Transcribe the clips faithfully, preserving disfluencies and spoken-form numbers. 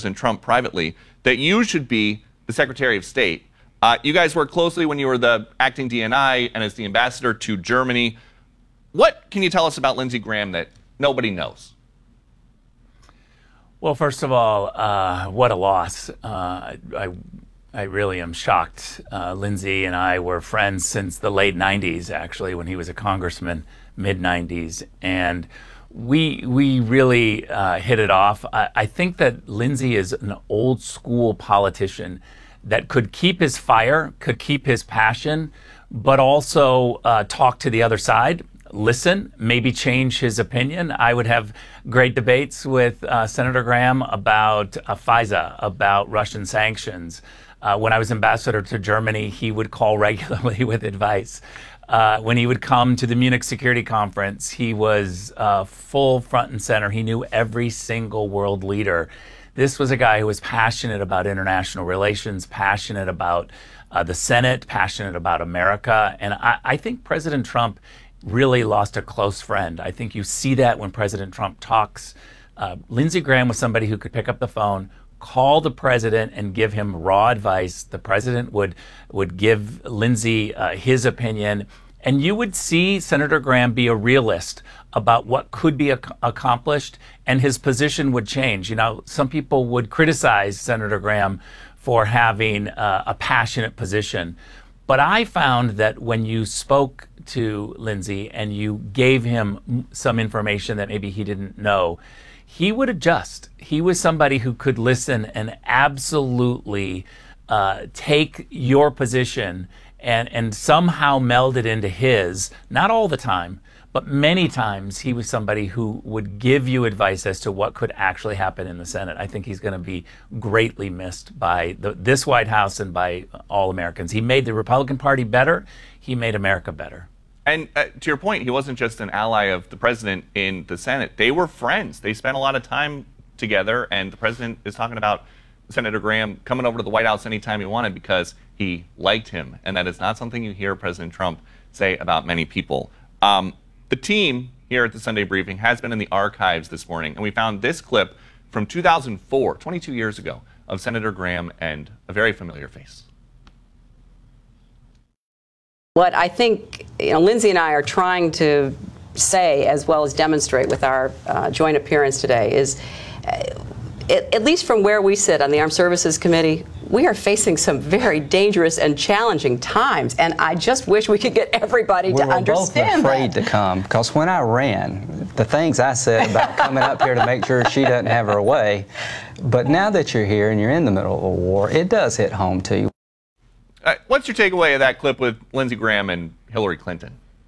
President Trump privately that you should be the Secretary of State. Uh, you guys worked closely when you were the acting D N I and as the ambassador to Germany. What can you tell us about Lindsey Graham that nobody knows? Well, first of all, uh, what a loss. Uh, I, I really am shocked. Uh, Lindsey and I were friends since the late nineties, actually, when he was a congressman, mid nineties. And we we really uh, hit it off. I, I think that Lindsey is an old school politician that could keep his fire, could keep his passion, but also uh, talk to the other side. Listen, maybe change his opinion. I would have great debates with uh, Senator Graham about uh, FISA, about Russian sanctions. Uh, when I was ambassador to Germany, he would call regularly with advice. Uh, when he would come to the Munich Security Conference, he was uh, full front and center. He knew every single world leader. This was a guy who was passionate about international relations, passionate about uh, the Senate, passionate about America. And I, I think President Trump really lost a close friend. I think you see that when President Trump talks. Uh, Lindsey Graham was somebody who could pick up the phone, call the president, and give him raw advice. The president would would give Lindsey uh, his opinion, and you would see Senator Graham be a realist about what could be ac- accomplished, and his position would change. You know, some people would criticize Senator Graham for having uh, a passionate position. But I found that when you spoke to Lindsey and you gave him some information that maybe he didn't know, he would adjust. He was somebody who could listen and absolutely uh, take your position and, and somehow meld it into his, not all the time, but many times he was somebody who would give you advice as to what could actually happen in the Senate. I think he's going to be greatly missed by the, this White House and by all Americans. He made the Republican Party better. He made America better. And uh, to your point, he wasn't just an ally of the president in the Senate. They were friends. They spent a lot of time together, and the president is talking about Senator Graham coming over to the White House anytime he wanted because he liked him. And that is not something you hear President Trump say about many people. Um, The team here at the Sunday Briefing has been in the archives this morning, and we found this clip from two thousand four, twenty-two years ago, of Senator Graham and a very familiar face. What I think, you know, Lindsey and I are trying to say, as well as demonstrate with our uh, joint appearance today, is uh, at, at least from where we sit on the Armed Services Committee, we are facing some very dangerous and challenging times, and I just wish we could get everybody we to understand both afraid that. to come, because when I ran, the things I said about coming up here to make sure she doesn't have her way, but now that you're here and you're in the middle of a war, it does hit home to you. Uh, what's your takeaway of that clip with Lindsey Graham and Hillary Clinton?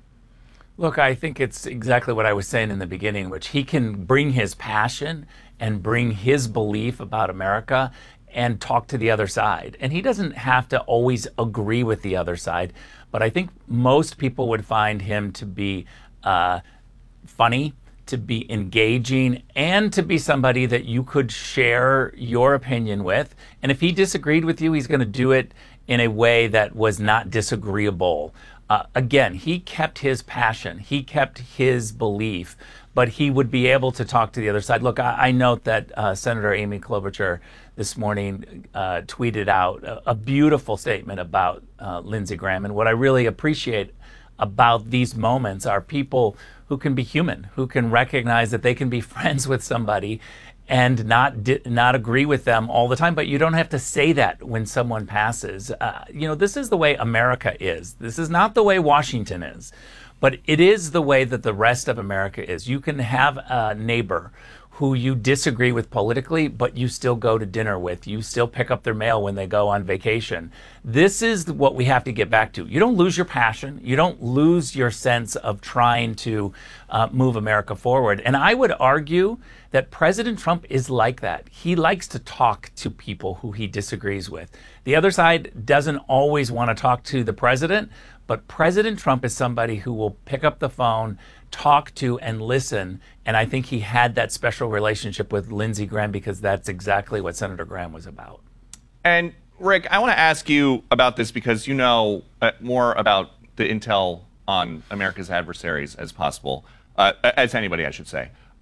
Look, I think it's exactly what I was saying in the beginning, which he can bring his passion and bring his belief about America and talk to the other side. And he doesn't have to always agree with the other side, but I think most people would find him to be uh, funny, to be engaging, and to be somebody that you could share your opinion with. And if he disagreed with you, he's going to do it in a way that was not disagreeable. Uh, again, he kept his passion, he kept his belief, but he would be able to talk to the other side. Look, I, I note that uh, Senator Amy Klobuchar this morning uh, tweeted out a, a beautiful statement about uh, Lindsey Graham. And what I really appreciate about these moments are people who can be human, who can recognize that they can be friends with somebody and not di- not agree with them all the time. But you don't have to say that when someone passes. Uh, you know, this is the way America is. This is not the way Washington is, but it is the way that the rest of America is. You can have a neighbor who you disagree with politically, but you still go to dinner with. You still pick up their mail when they go on vacation. This is what we have to get back to. You don't lose your passion. You don't lose your sense of trying to uh, move America forward. And I would argue that President Trump is like that. He likes to talk to people who he disagrees with. The other side doesn't always want to talk to the president, but President Trump is somebody who will pick up the phone, talk to, and listen. And I think he had that special relationship with Lindsey Graham because that's exactly what Senator Graham was about. And Rick, I want to ask you about this because you know uh, more about the intel on America's adversaries as possible, uh, as anybody, I should say.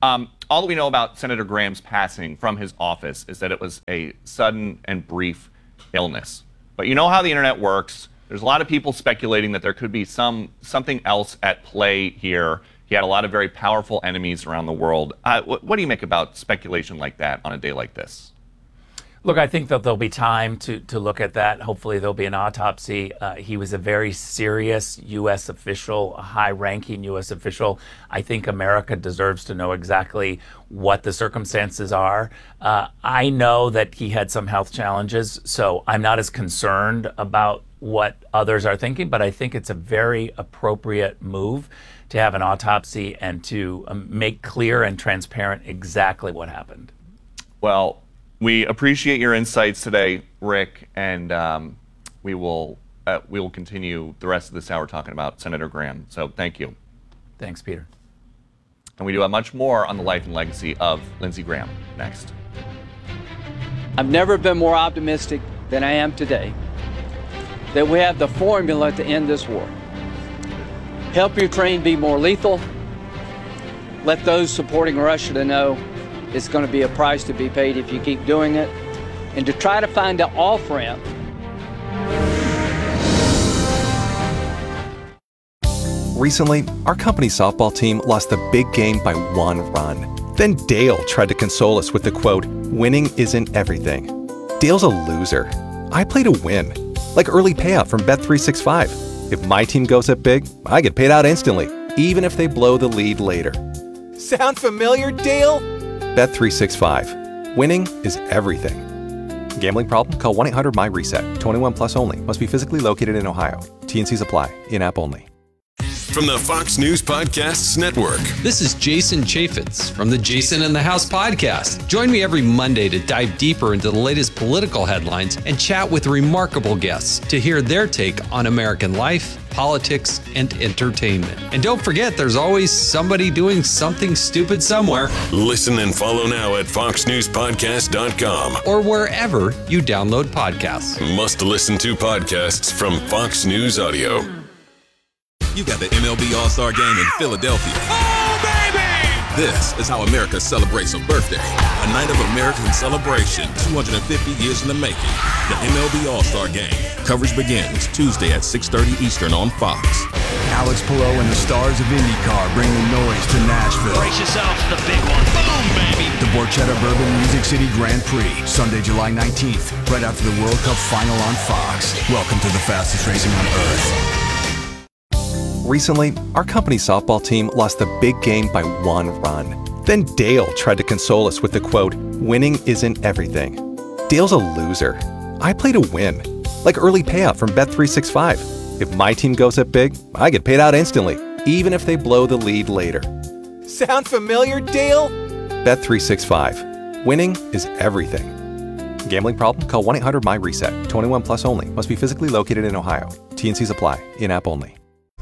Um, all that we know about Senator Graham's passing from his office is that it was a sudden and brief illness. But you know how the internet works. There's a lot of people speculating that there could be some something else at play here. He had a lot of very powerful enemies around the world. Uh, what, what do you make about speculation like that on a day like this? Look, I think that there'll be time to, to look at that. Hopefully there'll be an autopsy. Uh, he was a very serious U S official, a high-ranking U S official. I think America deserves to know exactly what the circumstances are. Uh, I know that he had some health challenges, so I'm not as concerned about what others are thinking, but I think it's a very appropriate move to have an autopsy and to um, make clear and transparent exactly what happened. Well, we appreciate your insights today, Rick, and um, we will uh, we will continue the rest of this hour talking about Senator Graham. So thank you. Thanks, Peter. And we do have much more on the life and legacy of Lindsey Graham next. I've never been more optimistic than I am today that we have the formula to end this war. Help Ukraine be more lethal. Let those supporting Russia to know it's going to be a price to be paid if you keep doing it, and to try to find an off-ramp. Recently, our company softball team lost the big game by one run. Then Dale tried to console us with the quote, "Winning isn't everything." Dale's a loser. I play to win, like early payout from Bet three sixty-five. If my team goes up big, I get paid out instantly, even if they blow the lead later. Sound familiar, Dale? Bet three sixty-five. Winning is everything. Gambling problem? Call one eight hundred M Y reset. twenty-one plus only. Must be physically located in Ohio. T N Cs apply. In-app only. From the Fox News Podcasts Network. This is Jason Chaffetz from the Jason in the House podcast. Join me every Monday to dive deeper into the latest political headlines and chat with remarkable guests to hear their take on American life, politics, and entertainment. And don't forget, there's always somebody doing something stupid somewhere. Listen and follow now at fox news podcast dot com or wherever you download podcasts. Must listen to podcasts from Fox News Audio. You got the M L B All-Star Game in Philadelphia. Oh, baby! This is how America celebrates a birthday. A night of American celebration, two hundred fifty years in the making. The M L B All-Star Game. Coverage begins Tuesday at six thirty Eastern on Fox. Alex Palou and the stars of IndyCar bring the noise to Nashville. Brace yourself for the big one. Boom, baby! The Borchetta Bourbon Music City Grand Prix, Sunday, July nineteenth, right after the World Cup final on Fox. Welcome to the fastest racing on Earth. Recently, our company softball team lost the big game by one run. Then Dale tried to console us with the quote, "Winning isn't everything." Dale's a loser. I play to win, like early payout from Bet three sixty-five. If my team goes up big, I get paid out instantly, even if they blow the lead later. Sound familiar, Dale? Bet three sixty-five. Winning is everything. Gambling problem? Call one eight hundred M Y reset. twenty-one plus only. Must be physically located in Ohio. T N Cs apply. In-app only.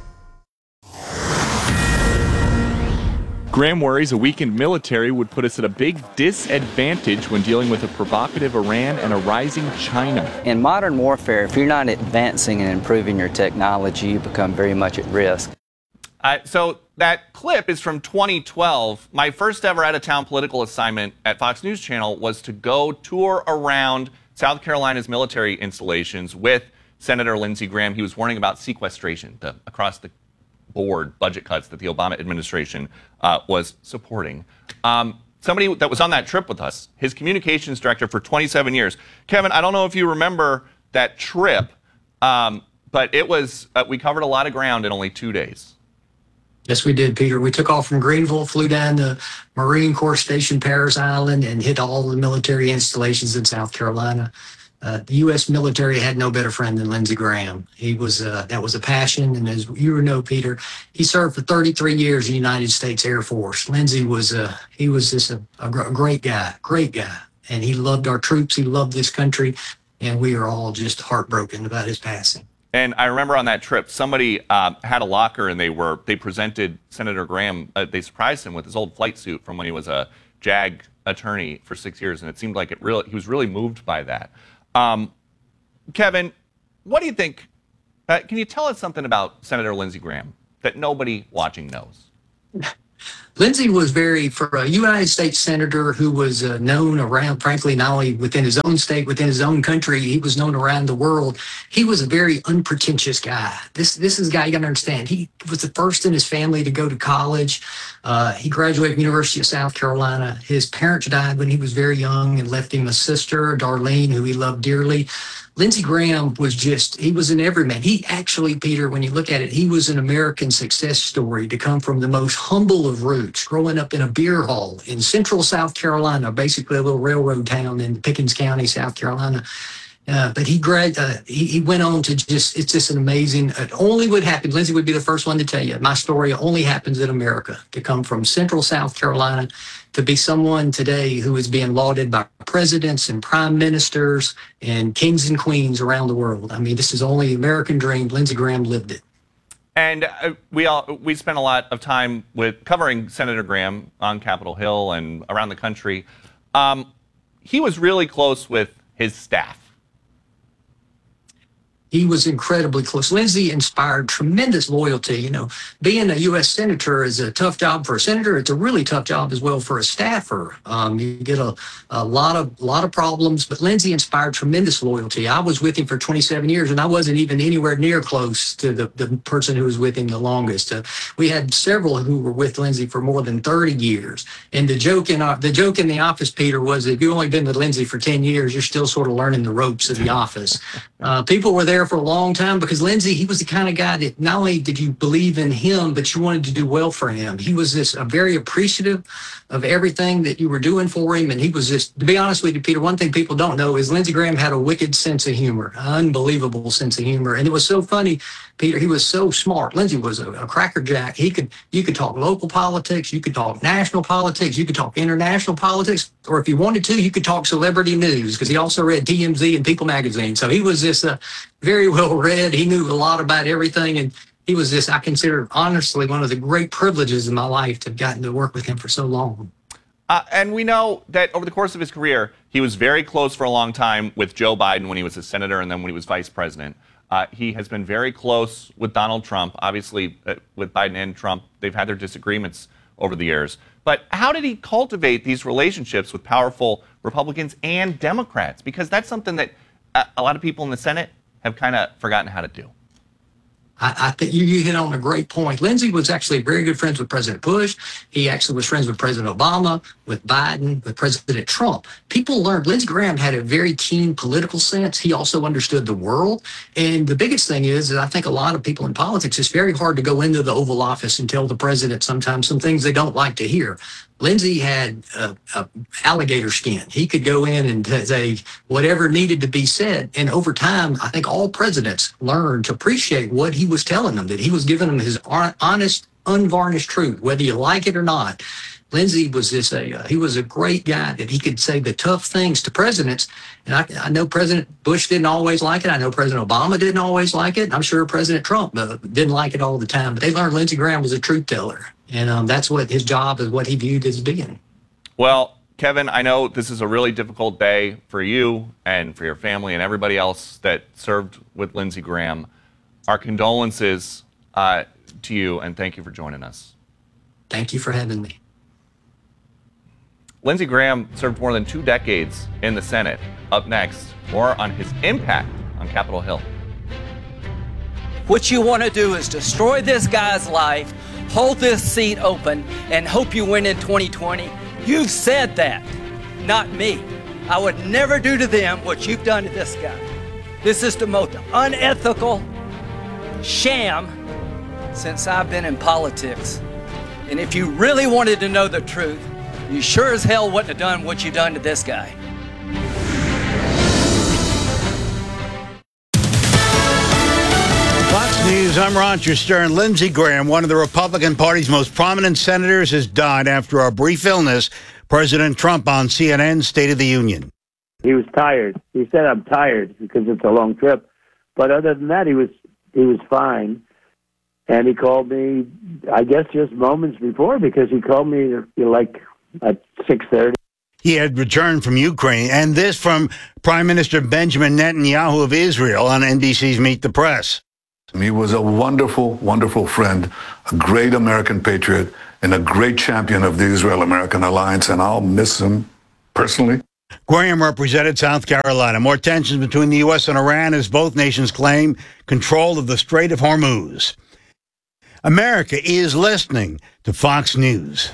Graham worries a weakened military would put us at a big disadvantage when dealing with a provocative Iran and a rising China. In modern warfare, if you're not advancing and improving your technology, you become very much at risk. Uh, so that clip is from twenty twelve. My first ever out-of-town political assignment at Fox News Channel was to go tour around South Carolina's military installations with Senator Lindsey Graham. He was warning about sequestration, the across the board budget cuts that the Obama administration uh, was supporting. Um, somebody that was on that trip with us, his communications director for twenty-seven years. Kevin, I don't know if you remember that trip, um, but it was, uh, we covered a lot of ground in only two days. Yes, we did, Peter. We took off from Greenville, flew down to Marine Corps Station Paris Island, and hit all the military installations in South Carolina. Uh, the U S military had no better friend than Lindsey Graham. He was uh, that was a passion, and as you know, Peter, he served for thirty-three years in the United States Air Force. Lindsey was uh, he was just a, a great guy, great guy, and he loved our troops. He loved this country, and we are all just heartbroken about his passing. And I remember on that trip, somebody uh, had a locker, and they were they presented Senator Graham. Uh, they surprised him with his old flight suit from when he was a JAG attorney for six years, and it seemed like it really he was really moved by that. Um, Kevin, what do you think? Uh, can you tell us something about Senator Lindsey Graham that nobody watching knows? Lindsey was very, for a United States senator who was uh, known around, frankly, not only within his own state, within his own country, he was known around the world. He was a very unpretentious guy. This this is a guy you got to understand. He was the first in his family to go to college. Uh, he graduated from the University of South Carolina. His parents died when he was very young and left him a sister, Darlene, who he loved dearly. Lindsey Graham was just, he was an everyman. He actually, Peter, when you look at it, he was an American success story to come from the most humble of roots, growing up in a beer hall in central South Carolina, basically a little railroad town in Pickens County, South Carolina. Uh, but he, grad, uh, he he went on to just, it's just an amazing, it only would happen, Lindsey would be the first one to tell you, my story only happens in America, to come from central South Carolina, to be someone today who is being lauded by presidents and prime ministers and kings and queens around the world. I mean, this is only the American dream. Lindsey Graham lived it. And uh, we all we spent a lot of time with covering Senator Graham on Capitol Hill and around the country. Um, he was really close with his staff. He was incredibly close. Lindsey inspired tremendous loyalty. You know, being a U S senator is a tough job for a senator. It's a really tough job as well for a staffer. Um, you get a, a lot of lot of problems, but Lindsey inspired tremendous loyalty. I was with him for twenty-seven years, and I wasn't even anywhere near close to the, the person who was with him the longest. Uh, we had several who were with Lindsey for more than thirty years. And the joke in our, the joke in the office, Peter, was if you've only been with Lindsey for ten years, you're still sort of learning the ropes of the office. Uh, people were there for a long time because Lindsey, he was the kind of guy that not only did you believe in him, but you wanted to do well for him. He was this uh, very appreciative of everything that you were doing for him. And he was just, to be honest with you, Peter, one thing people don't know is Lindsey Graham had a wicked sense of humor, an unbelievable sense of humor. And it was so funny, Peter, he was so smart. Lindsey was a, a crackerjack. He could, you could talk local politics, you could talk national politics, you could talk international politics, or if you wanted to, you could talk celebrity news, because he also read T M Z and People magazine. So he was this uh, very well read. He knew a lot about everything. And he was this, I consider, honestly, one of the great privileges in my life to have gotten to work with him for so long. Uh, and we know that over the course of his career, he was very close for a long time with Joe Biden when he was a senator and then when he was vice president. Uh, he has been very close with Donald Trump. Obviously, uh, with Biden and Trump, they've had their disagreements over the years. But how did he cultivate these relationships with powerful Republicans and Democrats? Because that's something that uh, a lot of people in the Senate have kind of forgotten how to do. I, I think you, you hit on a great point. Lindsey was actually very good friends with President Bush. He actually was friends with President Obama, with Biden, with President Trump. People learned Lindsey Graham had a very keen political sense. He also understood the world. And the biggest thing is that I think a lot of people in politics, it's very hard to go into the Oval Office and tell the president sometimes some things they don't like to hear. Lindsey had uh, uh, alligator skin. He could go in and say whatever needed to be said. And over time, I think all presidents learned to appreciate what he was telling them, that he was giving them his honest, unvarnished truth, whether you like it or not. Lindsey was this a uh, he was a great guy that he could say the tough things to presidents. And I, I know President Bush didn't always like it. I know President Obama didn't always like it. And I'm sure President Trump uh, didn't like it all the time. But they learned Lindsey Graham was a truth teller. And um, that's what his job is, what he viewed as being. Well, Kevin, I know this is a really difficult day for you and for your family and everybody else that served with Lindsey Graham. Our condolences uh, to you, and thank you for joining us. Thank you for having me. Lindsey Graham served more than two decades in the Senate. Up next, more on his impact on Capitol Hill. What you want to do is destroy this guy's life, hold this seat open, and hope you win in twenty twenty. You've said that, not me. I would never do to them what you've done to this guy. This is the most unethical sham since I've been in politics. And if you really wanted to know the truth, you sure as hell wouldn't have done what you've done to this guy. Fox News, I'm Roger Stern. Lindsey Graham, one of the Republican Party's most prominent senators, has died after a brief illness. President Trump on C N N's State of the Union. He was tired. He said, "I'm tired," because it's a long trip. But other than that, he was he was fine. And he called me, I guess, just moments before, because he called me like at six thirty. He had returned from Ukraine, and this from Prime Minister Benjamin Netanyahu of Israel on N B C's Meet the Press. He was a wonderful, wonderful friend, a great American patriot, and a great champion of the Israel-American alliance, and I'll miss him personally. Graham represented South Carolina. More tensions between the U S and Iran as both nations claim control of the Strait of Hormuz. America is listening to Fox News.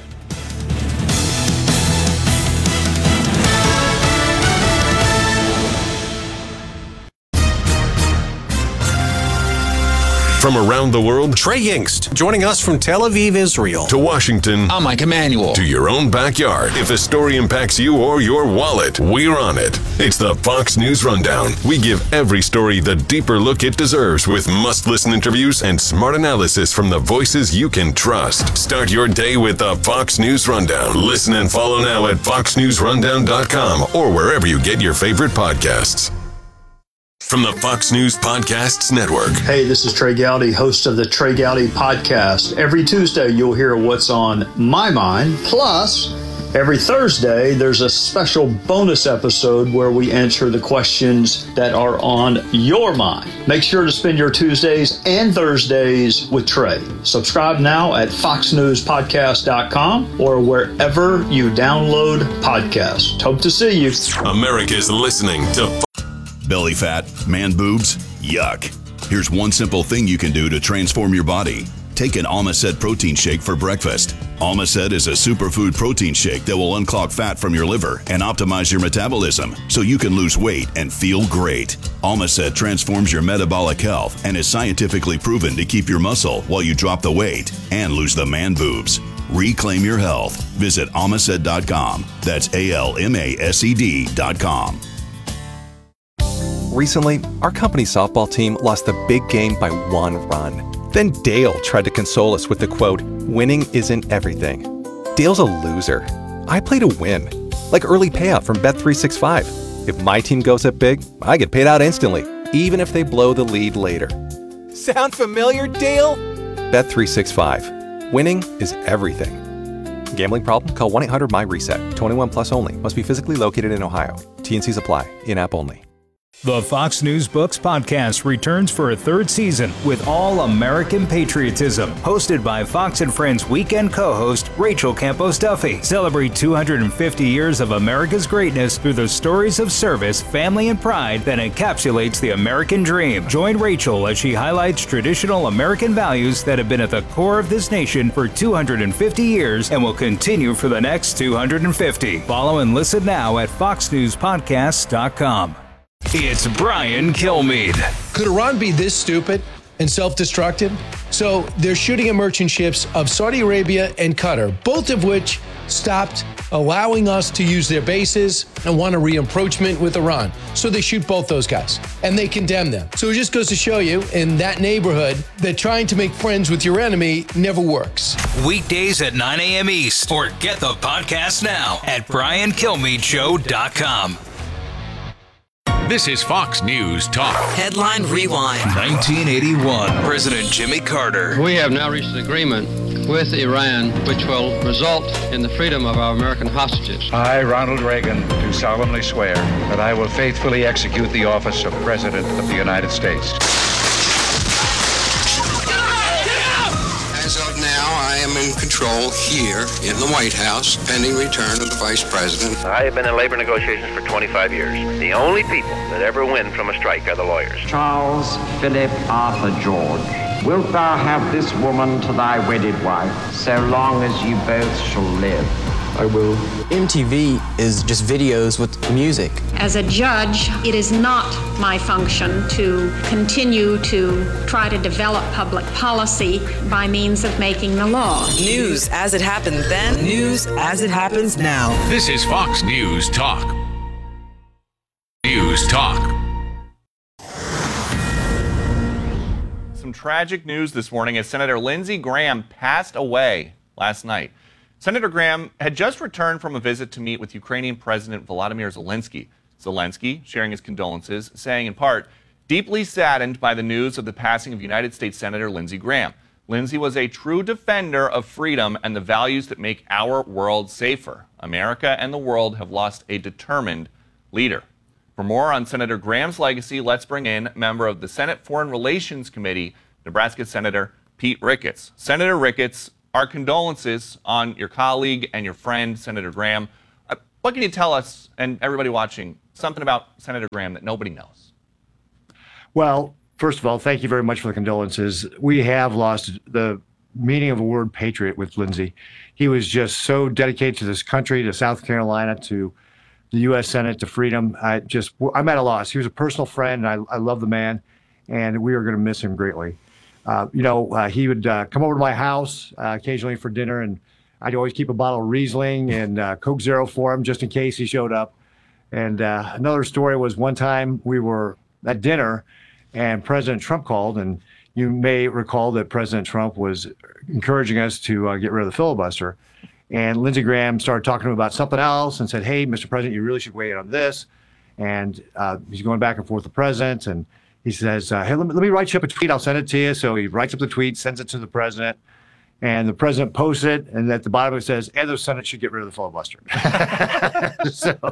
From around the world, Trey Yingst, joining us from Tel Aviv, Israel. To Washington, I'm Mike Emanuel. To your own backyard. If a story impacts you or your wallet, we're on it. It's the Fox News Rundown. We give every story the deeper look it deserves with must-listen interviews and smart analysis from the voices you can trust. Start your day with the Fox News Rundown. Listen and follow now at fox news rundown dot com or wherever you get your favorite podcasts. From the Fox News Podcasts Network. Hey, this is Trey Gowdy, host of the Trey Gowdy Podcast. Every Tuesday, you'll hear what's on my mind. Plus, every Thursday, there's a special bonus episode where we answer the questions that are on your mind. Make sure to spend your Tuesdays and Thursdays with Trey. Subscribe now at fox news podcast dot com or wherever you download podcasts. Hope to see you. America's listening to Belly fat, man boobs, yuck. Here's one simple thing you can do to transform your body. Take an Almacet protein shake for breakfast. Almacet is a superfood protein shake that will unclog fat from your liver and optimize your metabolism so you can lose weight and feel great. Almacet transforms your metabolic health and is scientifically proven to keep your muscle while you drop the weight and lose the man boobs. Reclaim your health. Visit almacet dot com. That's A L M A S E D dot com. Recently, our company softball team lost the big game by one run. Then Dale tried to console us with the quote, "Winning isn't everything." Dale's a loser. I play to win. Like early payout from Bet three sixty-five. If my team goes up big, I get paid out instantly, even if they blow the lead later. Sound familiar, Dale? Bet three sixty-five. Winning is everything. Gambling problem? Call one eight hundred M Y reset. twenty-one plus only. Must be physically located in Ohio. T and Cs apply. In-app only. The Fox News Books podcast returns for a third season with all American patriotism. Hosted by Fox and Friends weekend co-host Rachel Campos Duffy. Celebrate two hundred fifty years of America's greatness through the stories of service, family, and pride that encapsulates the American dream. Join Rachel as she highlights traditional American values that have been at the core of this nation for two hundred fifty years and will continue for the next two hundred fifty. Follow and listen now at fox news podcasts dot com. It's Brian Kilmeade. Could Iran be this stupid and self-destructive? So they're shooting at merchant ships of Saudi Arabia and Qatar, both of which stopped allowing us to use their bases and want a re-approachment with Iran. So they shoot both those guys and they condemn them. So it just goes to show you in that neighborhood that trying to make friends with your enemy never works. Weekdays at nine a.m. East or get the podcast now at brian kilmeade show dot com. This is Fox News Talk. Headline Rewind. nineteen eighty-one. President Jimmy Carter. We have now reached an agreement with Iran which will result in the freedom of our American hostages. I, Ronald Reagan, do solemnly swear that I will faithfully execute the office of President of the United States. As of now, I am in control here in the White House, pending return of the Vice President. I have been in labor negotiations for twenty-five years. The only people that ever win from a strike are the lawyers. Charles Philip Arthur George, wilt thou have this woman to thy wedded wife, so long as you both shall live? I will. M T V is just videos with music. As a judge, it is not my function to continue to try to develop public policy by means of making the law. News as it happened then, news as it happens now. This is Fox News Talk. News Talk. Some tragic news this morning as Senator Lindsey Graham passed away last night. Senator Graham had just returned from a visit to meet with Ukrainian President Volodymyr Zelensky. Zelensky sharing his condolences, saying in part, deeply saddened by the news of the passing of United States Senator Lindsey Graham. Lindsey was a true defender of freedom and the values that make our world safer. America and the world have lost a determined leader. For more on Senator Graham's legacy, let's bring in member of the Senate Foreign Relations Committee, Nebraska Senator Pete Ricketts. Senator Ricketts, our condolences on your colleague and your friend, Senator Graham. Uh, what can you tell us and everybody watching something about Senator Graham that nobody knows? Well, first of all, thank you very much for the condolences. We have lost the meaning of the word patriot with Lindsey. He was just so dedicated to this country, to South Carolina, to the U S Senate, to freedom. I just, I'm at a loss. He was a personal friend, and I, I love the man, and we are going to miss him greatly. Uh, you know, uh, he would uh, come over to my house uh, occasionally for dinner, and I'd always keep a bottle of Riesling and uh, Coke Zero for him just in case he showed up. And uh, another story was one time we were at dinner, and President Trump called, and you may recall that President Trump was encouraging us to uh, get rid of the filibuster. And Lindsey Graham started talking to him about something else and said, hey, Mister President, you really should weigh in on this. And uh, he's going back and forth with the president, and he says, uh, hey, let me, let me write you up a tweet. I'll send it to you. So he writes up the tweet, sends it to the president, and the president posts it. And at the bottom it says, and the Senate should get rid of the filibuster. so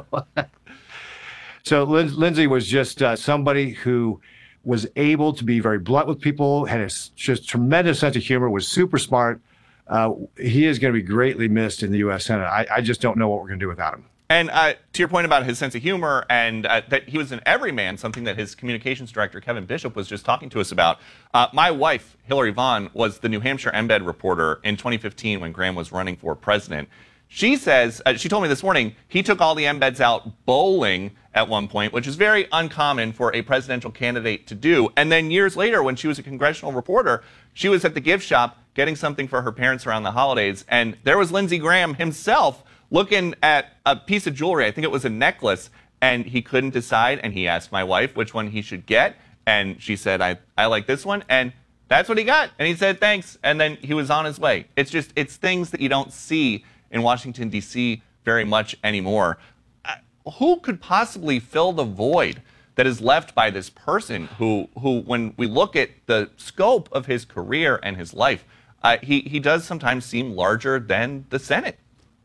so Lin- Lindsey was just uh, somebody who was able to be very blunt with people, had a just tremendous sense of humor, was super smart. Uh, he is going to be greatly missed in the U S Senate. I, I just don't know what we're going to do without him. And uh, to your point about his sense of humor and uh, that he was an everyman, something that his communications director, Kevin Bishop, was just talking to us about. Uh, my wife, Hillary Vaughn, was the New Hampshire embed reporter in twenty fifteen when Graham was running for president. She says, uh, she told me this morning, he took all the embeds out bowling at one point, which is very uncommon for a presidential candidate to do. And then years later, when she was a congressional reporter, she was at the gift shop getting something for her parents around the holidays. And there was Lindsey Graham himself looking at a piece of jewelry. I think it was a necklace, and he couldn't decide. And he asked my wife which one he should get. And she said, I, I like this one. And that's what he got. And he said, thanks. And then he was on his way. It's just, it's things that you don't see in Washington, D C very much anymore. Uh, who could possibly fill the void that is left by this person who, who when we look at the scope of his career and his life, uh, he, he does sometimes seem larger than the Senate?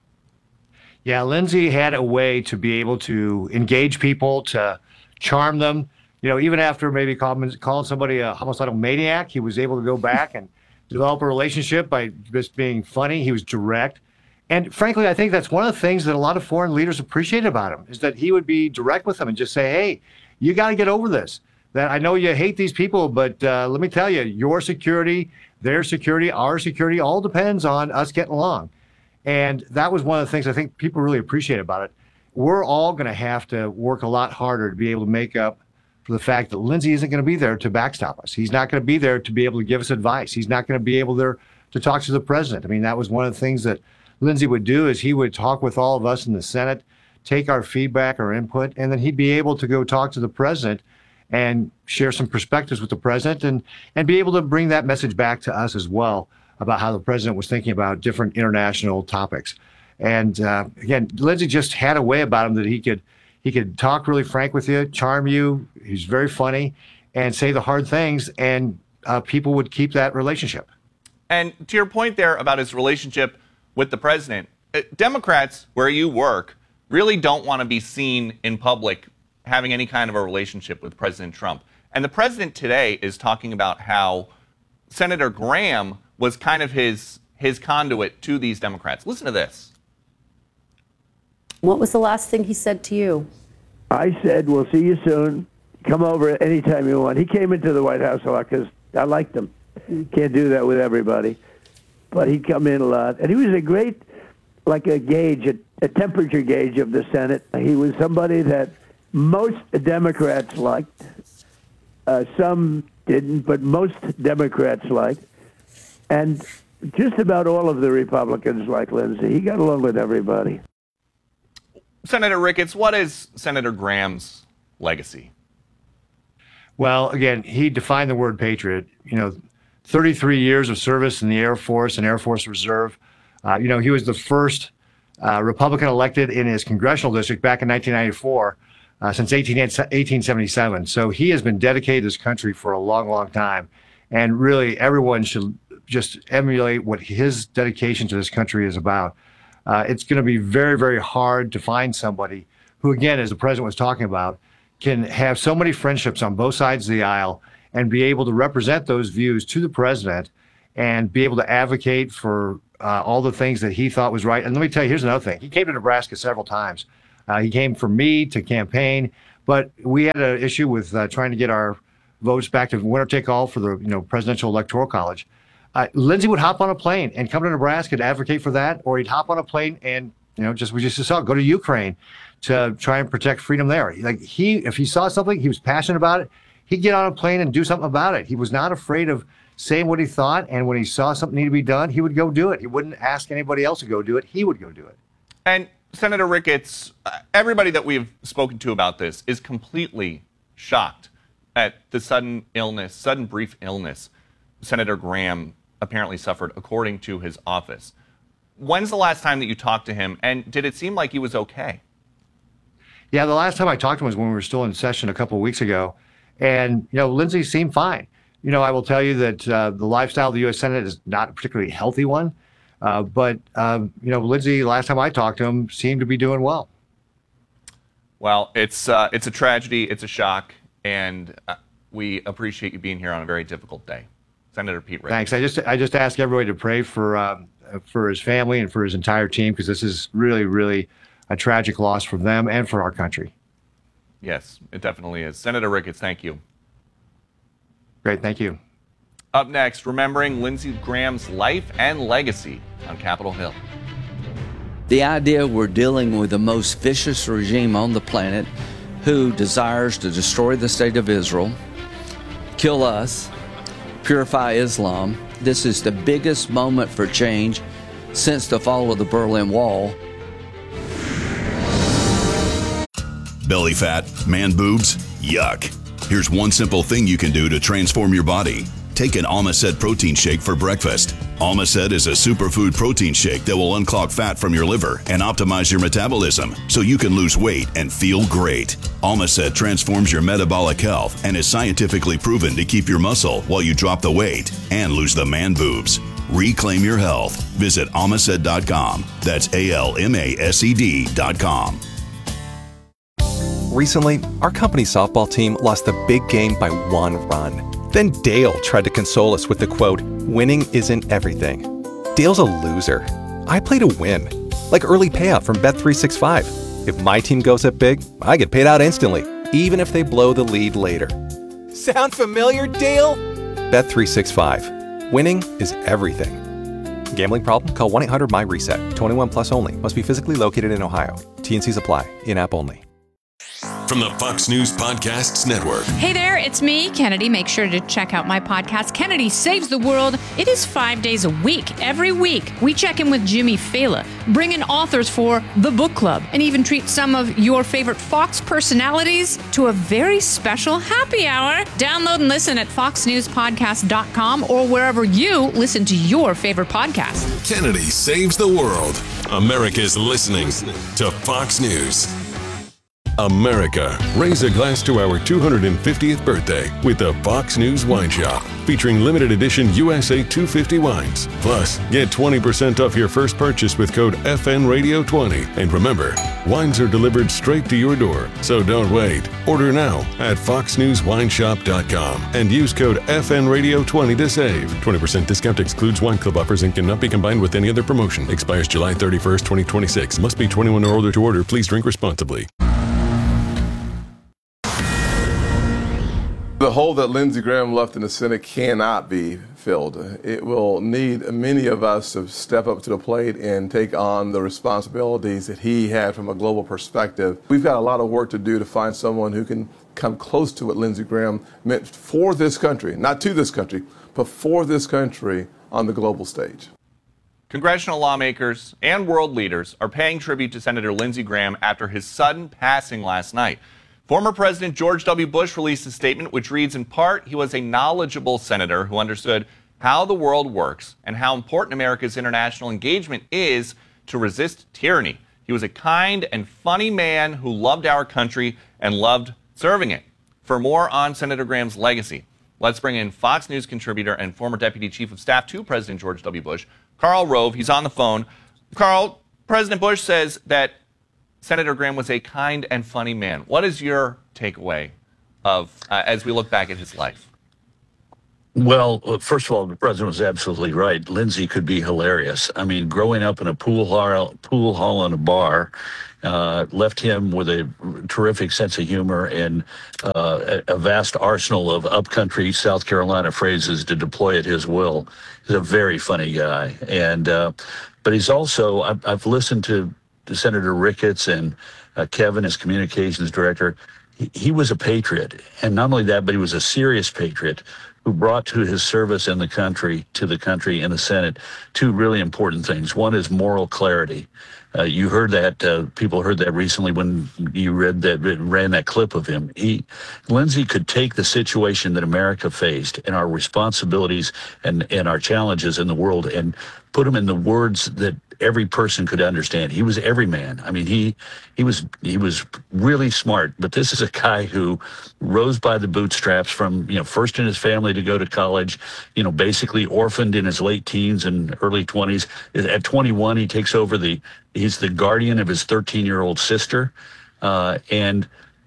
Yeah, Lindsey had a way to be able to engage people, to charm them. You know, even after maybe calling, calling somebody a homicidal maniac, he was able to go back and develop a relationship by just being funny. He was direct. And frankly, I think that's one of the things that a lot of foreign leaders appreciate about him, is that he would be direct with them and just say, hey, you got to get over this. That I know you hate these people, but uh, let me tell you, your security, their security, our security, all depends on us getting along. And that was one of the things I think people really appreciate about it. We're all going to have to work a lot harder to be able to make up for the fact that Lindsey isn't going to be there to backstop us. He's not going to be there to be able to give us advice. He's not going to be able there to talk to the president. I mean, that was one of the things that Lindsey would do, is he would talk with all of us in the Senate, take our feedback, our input, and then he'd be able to go talk to the president and share some perspectives with the president, and, and be able to bring that message back to us as well about how the president was thinking about different international topics. And uh, again, Lindsey just had a way about him that he could he could talk really frank with you, charm you. He's very funny, and say the hard things, and uh, people would keep that relationship. And to your point there about his relationship with the president, Democrats, where you work, really don't want to be seen in public having any kind of a relationship with President Trump. And the president today is talking about how Senator Graham was kind of his his conduit to these Democrats. Listen to this. What was the last thing he said to you? I said, we'll see you soon. Come over anytime you want. He came into the White House a lot because I liked him. Can't do that with everybody. But he'd come in a lot. And he was a great, like a gauge, a, a temperature gauge of the Senate. He was somebody that most Democrats liked. Uh, some didn't, but most Democrats liked. And just about all of the Republicans like Lindsey. He got along with everybody. Senator Ricketts, what is Senator Graham's legacy? Well, again, he defined the word patriot. You know, thirty-three years of service in the Air Force and Air Force Reserve. Uh, you know, he was the first uh, Republican elected in his congressional district back in nineteen ninety-four, uh, since eighteen seventy-seven. So he has been dedicated to this country for a long, long time. And really, everyone should just emulate what his dedication to this country is about. Uh, it's going to be very, very hard to find somebody who, again, as the president was talking about, can have so many friendships on both sides of the aisle and be able to represent those views to the president and be able to advocate for uh, all the things that he thought was right. And let me tell you, here's another thing. He came to Nebraska several times. Uh, he came for me to campaign, but we had an issue with uh, trying to get our votes back to winner take all for the you know presidential electoral college. Uh, Lindsey would hop on a plane and come to Nebraska to advocate for that, or he'd hop on a plane and you know just we just saw go to Ukraine to try and protect freedom there. Like he, if he saw something, he was passionate about it. He'd get on a plane and do something about it. He was not afraid of saying what he thought, and when he saw something need to be done, he would go do it. He wouldn't ask anybody else to go do it. He would go do it. And Senator Ricketts, uh, everybody that we've spoken to about this is completely shocked at the sudden illness, sudden brief illness Senator Graham apparently suffered, according to his office. When's the last time that you talked to him, and did it seem like he was okay? Yeah, the last time I talked to him was when we were still in session a couple of weeks ago, and you know, Lindsey seemed fine. You know, I will tell you that uh, the lifestyle of the U S Senate is not a particularly healthy one, uh, but um, you know, Lindsey, last time I talked to him, seemed to be doing well. Well, it's uh, it's a tragedy, it's a shock, and uh, we appreciate you being here on a very difficult day. Senator Pete Ricketts. Thanks. I just I just ask everybody to pray for um, for his family and for his entire team, because this is really, really a tragic loss for them and for our country. Yes, it definitely is. Senator Ricketts, thank you. Great, thank you. Up next, remembering Lindsey Graham's life and legacy on Capitol Hill. The idea we're dealing with the most vicious regime on the planet who desires to destroy the state of Israel, kill us, purify Islam. This is the biggest moment for change since the fall of the Berlin Wall. Belly fat, man boobs, yuck. Here's one simple thing you can do to transform your body. Take an Almacet protein shake for breakfast. Almacet is a superfood protein shake that will unclog fat from your liver and optimize your metabolism so you can lose weight and feel great. Almacet transforms your metabolic health and is scientifically proven to keep your muscle while you drop the weight and lose the man boobs. Reclaim your health. Visit almacet dot com. That's A L M A S E D dot com. Recently, our company softball team lost the big game by one run. Then Dale tried to console us with the quote, "Winning isn't everything." Dale's a loser. I play to win. Like early payout from Bet three sixty-five. If my team goes up big, I get paid out instantly, even if they blow the lead later. Sound familiar, Dale? Bet three sixty-five. Winning is everything. Gambling problem? Call one eight hundred M Y reset. twenty-one plus only. Must be physically located in Ohio. T and Cs apply. In-app only. From the Fox News Podcasts Network. Hey there, it's me, Kennedy. Make sure to check out my podcast, Kennedy Saves the World. It is five days a week. Every week, we check in with Jimmy Fallon, bring in authors for the book club, and even treat some of your favorite Fox personalities to a very special happy hour. Download and listen at fox news podcast dot com or wherever you listen to your favorite podcast. Kennedy Saves the World. America's listening to Fox News. America, raise a glass to our two hundred fiftieth birthday with the Fox News Wine Shop, featuring limited edition U S A two fifty wines. Plus, get twenty percent off your first purchase with code F N Radio twenty. And remember, wines are delivered straight to your door, so don't wait. Order now at fox news wine shop dot com and use code F N Radio twenty to save. twenty percent discount excludes wine club offers and cannot be combined with any other promotion. Expires July thirty-first, twenty twenty-six. Must be twenty-one or older to order. Please drink responsibly. The hole that Lindsey Graham left in the Senate cannot be filled. It will need many of us to step up to the plate and take on the responsibilities that he had from a global perspective. We've got a lot of work to do to find someone who can come close to what Lindsey Graham meant for this country, not to this country, but for this country on the global stage. Congressional lawmakers and world leaders are paying tribute to Senator Lindsey Graham after his sudden passing last night. Former President George W. Bush released a statement which reads, in part, he was a knowledgeable senator who understood how the world works and how important America's international engagement is to resist tyranny. He was a kind and funny man who loved our country and loved serving it. For more on Senator Graham's legacy, let's bring in Fox News contributor and former Deputy Chief of Staff to President George W. Bush, Karl Rove. He's on the phone. Karl, President Bush says that Senator Graham was a kind and funny man. What is your takeaway of uh, as we look back at his life? Well, first of all, the president was absolutely right. Lindsey could be hilarious. I mean, growing up in a pool hall, pool hall in a bar uh, left him with a terrific sense of humor and uh, a, a vast arsenal of upcountry South Carolina phrases to deploy at his will. He's a very funny guy. And uh, but he's also, I've, I've listened to, to Senator Ricketts and uh, Kevin, his communications director. He, he was a patriot. And not only that, but he was a serious patriot who brought to his service in the country, to the country in the Senate, two really important things. One is moral clarity. Uh, you heard that, uh, people heard that recently when you read that, ran that clip of him. He, Lindsey could take the situation that America faced and our responsibilities and, and our challenges in the world and put them in the words that every person could understand. He was every man. I mean, he he was he was really smart. But this is a guy who rose by the bootstraps from, you know, first in his family to go to college, you know, basically orphaned in his late teens and early twenties. At twenty-one, he takes over the, he's the guardian of his thirteen-year-old sister. Uh, and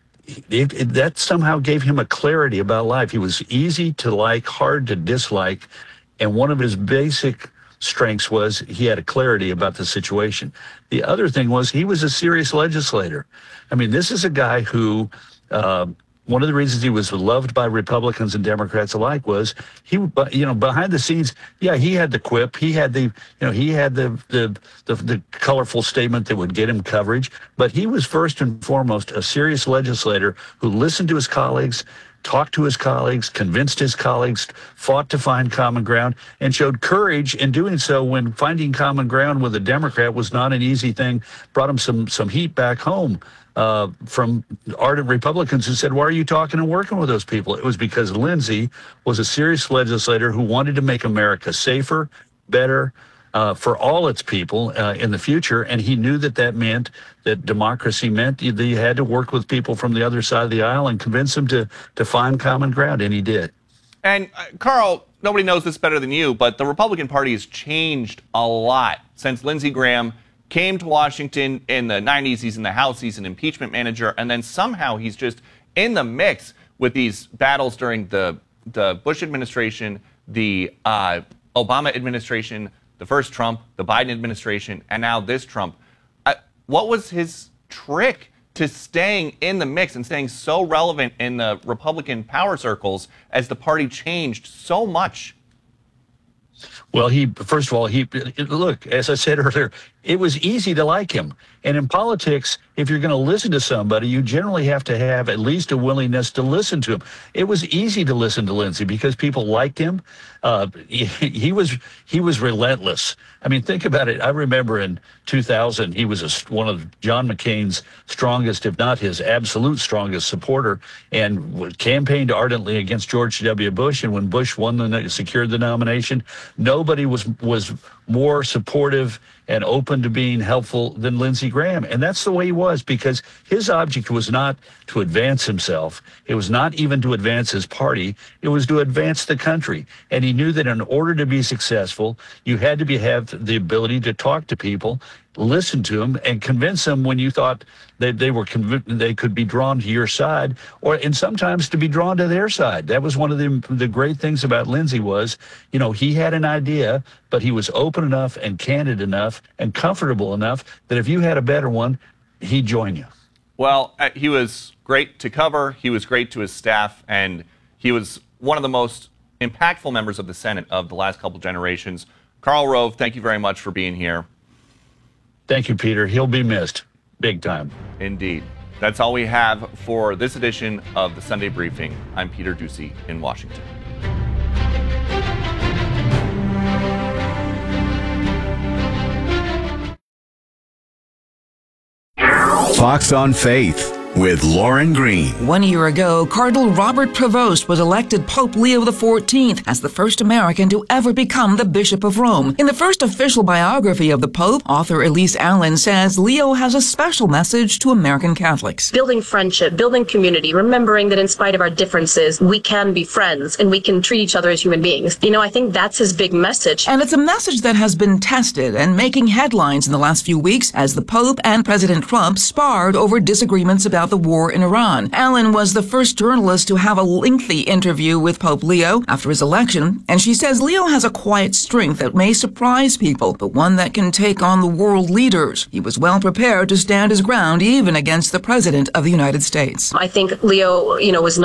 it, it, that somehow gave him a clarity about life. He was easy to like, hard to dislike. And one of his basic strengths was he had a clarity about the situation. The other thing was he was a serious legislator. I mean, this is a guy who, uh, one of the reasons he was loved by Republicans and Democrats alike was he, you know, behind the scenes, yeah, he had the quip, he had the, you know, he had the the the, the colorful statement that would get him coverage, but he was first and foremost a serious legislator who listened to his colleagues, talked to his colleagues, convinced his colleagues, fought to find common ground, and showed courage in doing so when finding common ground with a Democrat was not an easy thing, brought him some some heat back home uh, from ardent Republicans who said, why are you talking and working with those people? It was because Lindsey was a serious legislator who wanted to make America safer, better, Uh, for all its people uh, in the future, and he knew that that meant that democracy meant that you had to work with people from the other side of the aisle and convince them to to find common ground, and he did. And uh, Carl, nobody knows this better than you, but the Republican Party has changed a lot since Lindsey Graham came to Washington in the nineties. He's in the House, he's an impeachment manager, and then somehow he's just in the mix with these battles during the the Bush administration, the uh, Obama administration, the first Trump, the Biden administration, and now this Trump. Uh, what was his trick to staying in the mix and staying so relevant in the Republican power circles as the party changed so much? Well, he, first of all, he, look, as I said earlier, it was easy to like him. And in politics, if you're going to listen to somebody, you generally have to have at least a willingness to listen to him. It was easy to listen to Lindsey because people liked him. Uh, he, he was he was relentless. I mean, think about it. I remember in two thousand, he was a, one of John McCain's strongest, if not his absolute strongest supporter, and campaigned ardently against George W. Bush. And when Bush won the secured the nomination, nobody was was more supportive and open to being helpful than Lindsey Graham. And that's the way he was, because his object was not to advance himself. It was not even to advance his party. It was to advance the country. And he knew that in order to be successful, you had to be have the ability to talk to people, listen to them, and convince them when you thought that they were conv- they could be drawn to your side, or and sometimes to be drawn to their side. That was one of the the great things about Lindsey was, you know, he had an idea, but he was open enough and candid enough and comfortable enough that if you had a better one, he'd join you. Well, uh, he was great to cover. He was great to his staff, and he was one of the most impactful members of the Senate of the last couple generations. Karl Rove, thank you very much for being here. Thank you, Peter. He'll be missed big time. Indeed. That's all we have for this edition of the Sunday Briefing. I'm Peter Doocy in Washington. Fox on Faith with Lauren Green. One year ago, Cardinal Robert Prevost was elected Pope Leo the fourteenth as the first American to ever become the Bishop of Rome. In the first official biography of the Pope, author Elise Allen says Leo has a special message to American Catholics. Building friendship, building community, remembering that in spite of our differences, we can be friends and we can treat each other as human beings. You know, I think that's his big message. And it's a message that has been tested and making headlines in the last few weeks as the Pope and President Trump sparred over disagreements about about the war in Iran. Allen was the first journalist to have a lengthy interview with Pope Leo after his election, and she says Leo has a quiet strength that may surprise people, but one that can take on the world leaders. He was well prepared to stand his ground even against the President of the United States. I think Leo, you know, was